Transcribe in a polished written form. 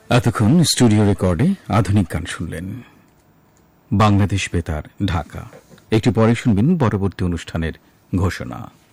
এতক্ষণ স্টুডিও রেকর্ডে আধুনিক গান শুনলেন। বাংলাদেশ বেতার, ঢাকা। একটু পরে শুনবেন পরবর্তী অনুষ্ঠানের ঘোষণা।